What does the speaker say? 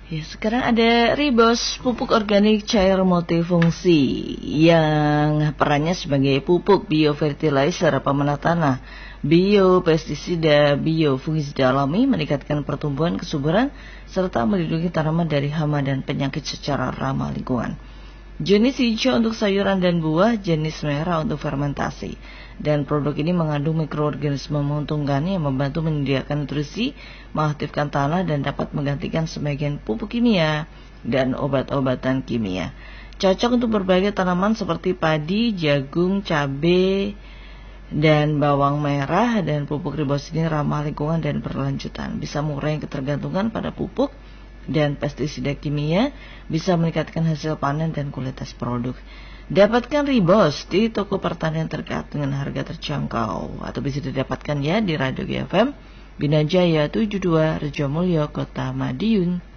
Ya, sekarang ada Ribos, pupuk organik cair multifungsi yang perannya sebagai pupuk biofertilizer pemanah tanah, biopestisida, biofungisida alami, meningkatkan pertumbuhan kesuburan serta melindungi tanaman dari hama dan penyakit secara ramah lingkungan. Jenis hijau untuk sayuran dan buah, jenis merah untuk fermentasi. Dan produk ini mengandung mikroorganisme menguntungkan yang membantu menyediakan nutrisi, mengaktifkan tanah dan dapat menggantikan sebagian pupuk kimia dan obat-obatan kimia. Cocok untuk berbagai tanaman seperti padi, jagung, cabai, dan bawang merah. Dan pupuk Ribos ini ramah lingkungan dan berlanjutan, bisa mengurangi ketergantungan pada pupuk dan pestisida kimia, bisa meningkatkan hasil panen dan kualitas produk. Dapatkan Ribos di toko pertanian terdekat dengan harga terjangkau, atau bisa didapatkan ya di Radio GFM Bina Jaya 72 Rejomulyo, Kota Madiun.